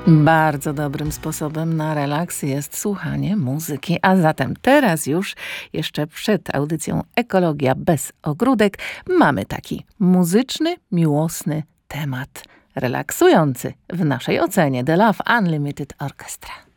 Bardzo dobrym sposobem na relaks jest słuchanie muzyki. A zatem teraz już, jeszcze przed audycją Ekologia bez ogródek, mamy taki muzyczny, miłosny temat, relaksujący w naszej ocenie The Love Unlimited Orchestra.